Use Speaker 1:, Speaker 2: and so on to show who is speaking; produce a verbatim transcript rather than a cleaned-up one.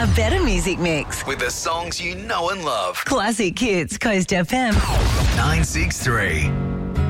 Speaker 1: A better music mix.
Speaker 2: With the songs you know and love.
Speaker 1: Classic Hits, Coast F M.
Speaker 2: nine six three.